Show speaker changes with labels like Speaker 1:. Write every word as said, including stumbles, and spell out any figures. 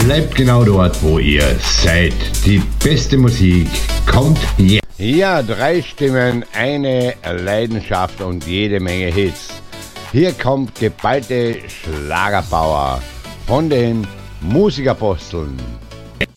Speaker 1: Bleibt genau dort, wo ihr seid. Die beste Musik kommt jetzt. Ja, drei Stimmen, eine Leidenschaft und jede Menge Hits. Hier kommt geballte Schlagerpower von den Musikaposteln.